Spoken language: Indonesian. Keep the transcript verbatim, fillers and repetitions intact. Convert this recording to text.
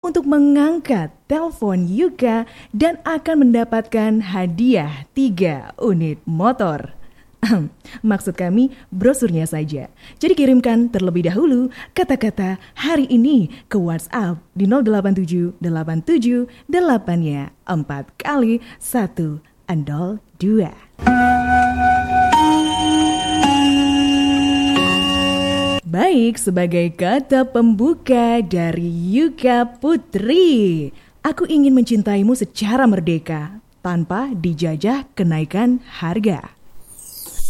untuk mengangkat telepon Yuka dan akan mendapatkan hadiah tiga unit motor. Maksud kami brosurnya saja. Jadi kirimkan terlebih dahulu kata-kata hari ini ke WhatsApp di nol delapan tujuh delapan tujuh delapan empat kali satu nol dua. Baik, sebagai kata pembuka dari Yuka Putri, aku ingin mencintaimu secara merdeka tanpa dijajah kenaikan harga.